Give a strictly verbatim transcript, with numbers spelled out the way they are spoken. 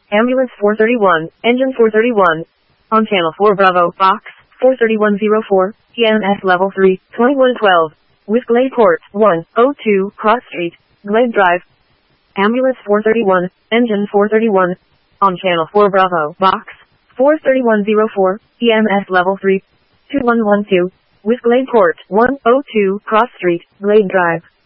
Ambulance four thirty-one, Engine four thirty-one. On Channel four Bravo, Box four thirty-one oh four, E M S Level three, twenty-one twelve. With Glade Port, one oh two, Cross Street, Glade Drive. Ambulance four thirty-one, Engine four thirty-one. On Channel four Bravo, Box four thirty-one oh four, E M S Level three, two one one two. With Glade Port, one oh two, Cross Street, Glade Drive.